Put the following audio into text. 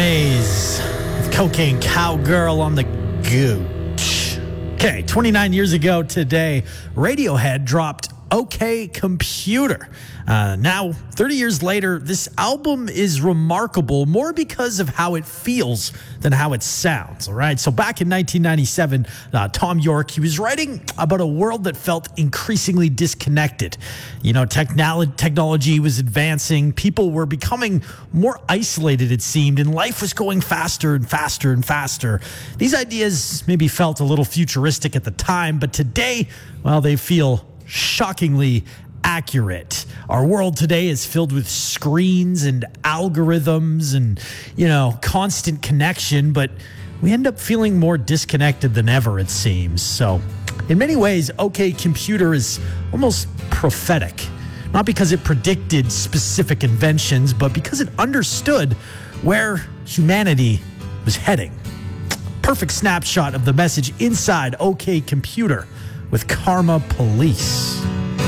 Maze with Cocaine Cowgirl on the Gooch. Okay, 29 years ago today, Radiohead dropped OK Computer. Now, 30 years later, this album is remarkable more because of how it feels than how it sounds, all right? So back in 1997, Tom York, he was writing about a world that felt increasingly disconnected. You know, technology was advancing, people were becoming more isolated, it seemed, and life was going faster and faster and faster. These ideas maybe felt a little futuristic at the time, but today, well, they feel shockingly accurate. Our world today is filled with screens and algorithms and, constant connection, but we end up feeling more disconnected than ever, it seems. So, in many ways, OK Computer is almost prophetic. Not because it predicted specific inventions, but because it understood where humanity was heading. Perfect snapshot of the message inside OK Computer with Karma Police.